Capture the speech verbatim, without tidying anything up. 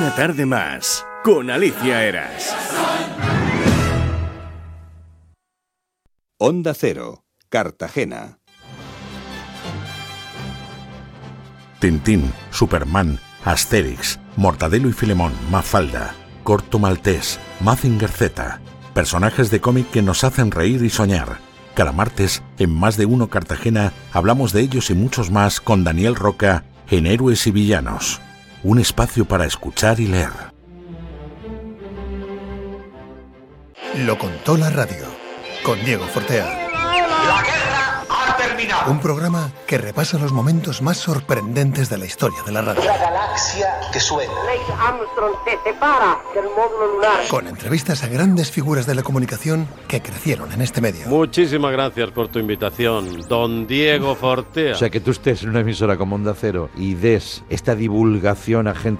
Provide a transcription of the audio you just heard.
Una tarde más con Alicia Eras. Onda Cero, Cartagena. Tintín, Superman, Asterix, Mortadelo y Filemón, Mafalda, Corto Maltés, Mazinger Z. Personajes de cómic que nos hacen reír y soñar. Cada martes, en Más de Uno Cartagena, hablamos de ellos y muchos más con Daniel Roca en Héroes y Villanos. Un espacio para escuchar y leer. Lo contó la radio, con Diego Fortea. La guerra ha terminado. Un programa que repasa los momentos más sorprendentes de la historia de la radio. La galaxia que suena. Neil Armstrong se separa del módulo lunar. Con entrevistas a grandes figuras de la comunicación que crecieron en este medio. Muchísimas gracias por tu invitación, don Diego Fortea. O sea, que tú estés en una emisora como Onda Cero y des esta divulgación a gente